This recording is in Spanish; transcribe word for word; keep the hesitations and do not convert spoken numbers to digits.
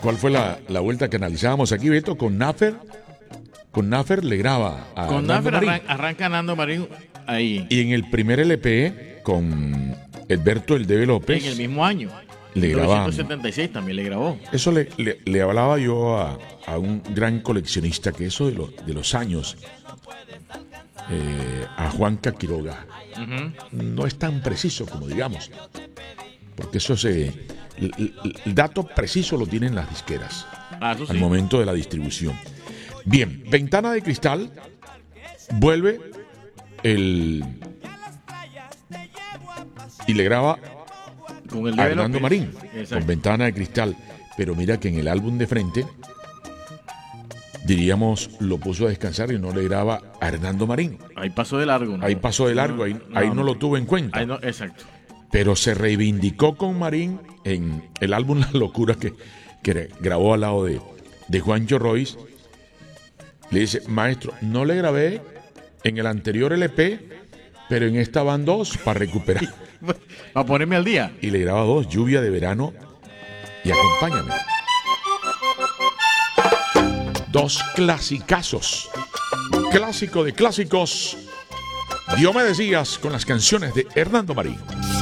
¿Cuál fue la, la vuelta que analizábamos aquí, Beto? Con Nafer. Con Nafer le graba a Con Hernando Nafer Marín. arran- arranca Nando Marín ahí. Y en el primer L P con Edberto El Debe López. En el mismo año. Le mil grababan. novecientos setenta y seis también le grabó. Eso le, le, le hablaba yo a, a un gran coleccionista, que eso de, lo, de los años, eh, a Juanca Quiroga, Uh-huh. no es tan preciso como digamos, porque eso se, el, el- el dato preciso lo tienen las disqueras Ah, eso al sí. momento de la distribución. Bien, Ventana de Cristal, vuelve el y le graba Con el a de Hernando López. Marín con Exacto. Ventana de Cristal, pero mira que en el álbum de frente, diríamos, lo puso a descansar y no le graba a Hernando Marín. Ahí pasó de largo. ¿no? Ahí pasó de largo, ahí ahí no lo tuvo en cuenta. Ahí no, exacto. Pero se reivindicó con Marín en el álbum La Locura que, que grabó al lado de, de Juancho Royce. Le dice, maestro, no le grabé en el anterior L P, pero en esta van dos para recuperar. Para ponerme al día. Y le graba dos, Lluvia de Verano y Acompáñame. Dos clasicazos. Clásico de clásicos. Yo me decías con las canciones de Hernando Marín.